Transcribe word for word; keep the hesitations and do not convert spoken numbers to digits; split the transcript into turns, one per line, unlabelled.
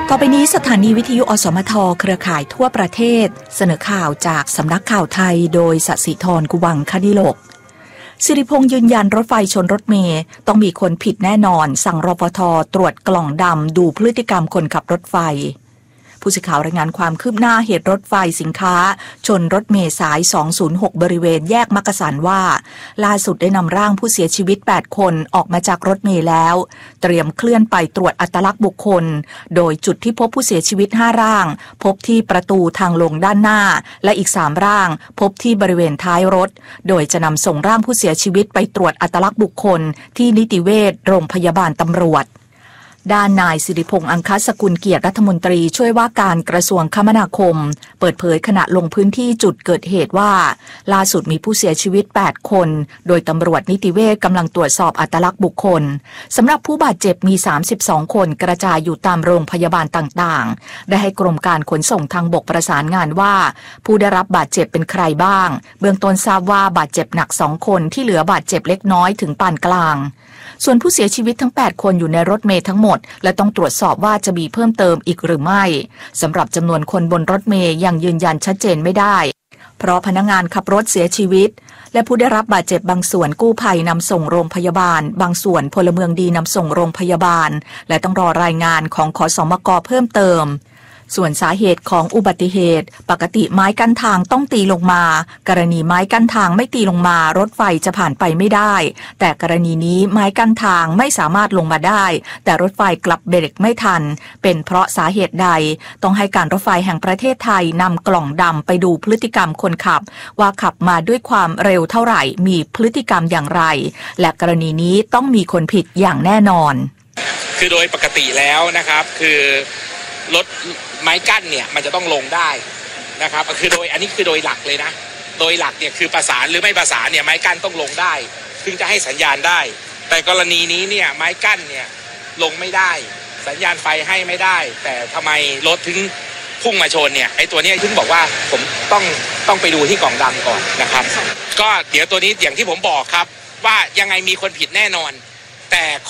ต่อไปนี้สถานีวิทยุอสมทเครือข่ายทั่วประเทศเสนอข่าวจากสำนักข่าวไทยโดยสศิธรกุวังคณิโลกสิริพงษ์ยืนยันรถไฟชนรถเมล์ต้องมีคนผิดแน่นอนสั่งรปภ.ตรวจกล่องดำดูพฤติกรรมคนขับรถไฟผู้สื่อข่าวรายงานความคืบหน้าเหตุรถไฟสินค้าชนรถเมล์สายสองศูนย์หกบริเวณแยกมักกะสันว่าล่าสุดได้นำร่างผู้เสียชีวิตแปดคนออกมาจากรถเมล์แล้วเตรียมเคลื่อนไปตรวจอัตลักษณ์บุคคลโดยจุดที่พบผู้เสียชีวิตห้าร่างพบที่ประตูทางลงด้านหน้าและอีกสามร่างพบที่บริเวณท้ายรถโดยจะนำส่งร่างผู้เสียชีวิตไปตรวจอัตลักษณ์บุคคลที่นิติเวชโรงพยาบาลตำรวจด้านนายสิริพงษ์อังคสกุลเกียรติรัฐมนตรีช่วยว่าการกระทรวงคมนาคมเปิดเผยขณะลงพื้นที่จุดเกิดเหตุว่าล่าสุดมีผู้เสียชีวิตแปดคนโดยตำรวจนิติเวชกำลังตรวจสอบอัตลักษณ์บุคคลสำหรับผู้บาดเจ็บมีสามสิบสองคนกระจายอยู่ตามโรงพยาบาลต่างๆได้ให้กรมการขนส่งทางบกประสานงานว่าผู้ได้รับบาดเจ็บเป็นใครบ้างเบื้องต้นทราบว่าบาดเจ็บหนักสองคนที่เหลือบาดเจ็บเล็กน้อยถึงปานกลางส่วนผู้เสียชีวิตทั้งแปดคนอยู่ในรถเมล์ทั้งหมดและต้องตรวจสอบว่าจะมีเพิ่มเติมอีกหรือไม่สำหรับจำนวนคนบนรถเมล์ยังยืนยันชัดเจนไม่ได้เพราะพนักงานขับรถเสียชีวิตและผู้ได้รับบาดเจ็บบางส่วนกู้ภัยนำส่งโรงพยาบาลบางส่วนพลเมืองดีนำส่งโรงพยาบาลและต้องรอรายงานของขสมกเพิ่มเติมส่วนสาเหตุของอุบัติเหตุปกติไม้กั้นทางต้องตีลงมากรณีไม้กั้นทางไม่ตีลงมารถไฟจะผ่านไปไม่ได้แต่กรณีนี้ไม้กั้นทางไม่สามารถลงมาได้แต่รถไฟกลับเบรกไม่ทันเป็นเพราะสาเหตุใดต้องให้การรถไฟแห่งประเทศไทยนำกล่องดำไปดูพฤติกรรมคนขับว่าขับมาด้วยความเร็วเท่าไหร่มีพฤติกรรมอย่างไรและกรณีนี้ต้องมีคนผิดอย่างแน่นอน
คือโดยปกติแล้วนะครับคือรถไม้กั้นเนี่ยมันจะต้องลงได้นะครับคือโดยอันนี้คือโดยหลักเลยนะโดยหลักเนี่ยคือประสานหรือไม่ประสานเนี่ยไม้กั้นต้องลงได้ถึงจะให้สัญญาณได้แต่กรณีนี้เนี่ยไม้กั้นเนี่ยลงไม่ได้สัญญาณไฟให้ไม่ได้แต่ทำไมรถถึงพุ่งมาชนเนี่ยไอ้ตัวนี้ถึงบอกว่าผมต้องต้องไปดูที่กล่องดำก่อนนะครับก็เดี๋ยวตัวนี้อย่างที่ผมบอกครับว่ายังไงมีคนผิดแน่นอนแต่